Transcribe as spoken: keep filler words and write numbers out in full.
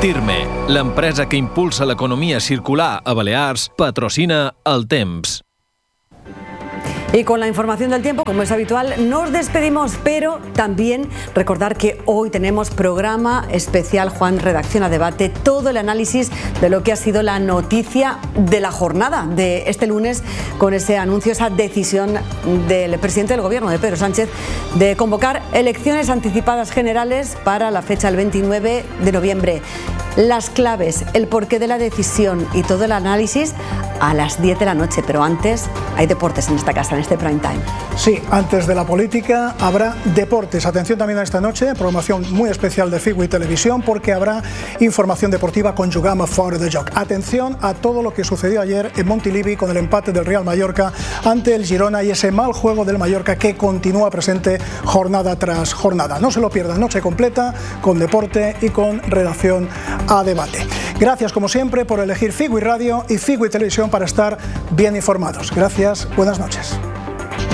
Tirme, l'empresa que impulsa l'economia circular a Balears, patrocina El Temps. Y con la información del tiempo, como es habitual, nos despedimos, pero también recordar que hoy tenemos programa especial. Juan redacciona debate, todo el análisis de lo que ha sido la noticia de la jornada de este lunes, con ese anuncio, esa decisión del presidente del gobierno, de Pedro Sánchez, de convocar elecciones anticipadas generales para la fecha del veintinueve de noviembre. Las claves, el porqué de la decisión y todo el análisis a las diez de la noche, pero antes hay deportes en esta casa, en este prime time. Sí, antes de la política habrá deportes. Atención también a esta noche, programación muy especial de Figui Televisión, porque habrá información deportiva con Jugama Fora de Joc. Atención a todo lo que sucedió ayer en Montilivi con el empate del Real Mallorca ante el Girona y ese mal juego del Mallorca que continúa presente jornada tras jornada. No se lo pierdan, noche completa con deporte y con redacción a debate. Gracias como siempre por elegir Figui Radio y Figui Televisión para estar bien informados. Gracias, buenas noches.